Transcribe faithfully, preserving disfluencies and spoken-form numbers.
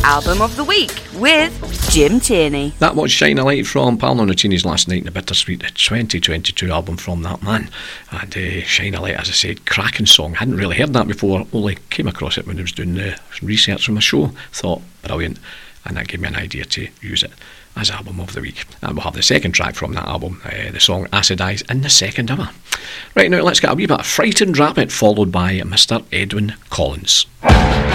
Album of the Week with Jim Tierney. That was Shine a Light from Paolo Nutini's Last Night in the Bittersweet, the twenty twenty-two album from that man. And uh, Shine a Light, as I said, cracking song. Hadn't really heard that before, only came across it when I was doing the research for my show. Thought, brilliant. And that gave me an idea to use it as Album of the Week. And we'll have the second track from that album, uh, the song Acid Eyes, in the second hour. Right, now let's get a wee bit of Frightened Rabbit, followed by Mister Edwyn Collins.